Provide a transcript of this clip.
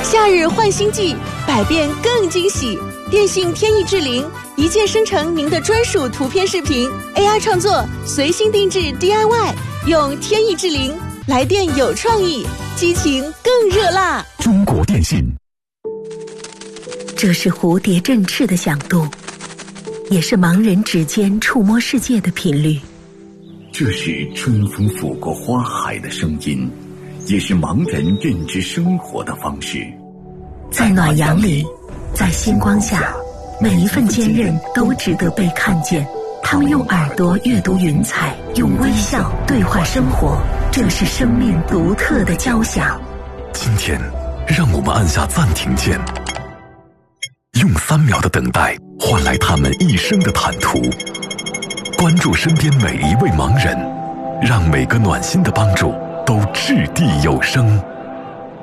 夏日换新季，百变更惊喜。电信天翼智灵一键生成您的专属图片视频 ，AI 创作，随心定制 DIY， 用天翼智灵来电有创意，激情更热辣。 中国电信。 这是蝴蝶振翅的响动，也是盲人指尖触摸世界的频率。 这是春风拂过花海的声音，也是盲人认知生活的方式。 在暖阳里，在星光下，每一份坚韧都值得被看见。他们用耳朵阅读云彩，用微笑对话生活，这是生命独特的交响。 今天，让我们按下暂停键，用3秒的等待换来他们一生的坦途。关注身边每一位盲人，让每个暖心的帮助都掷地有声。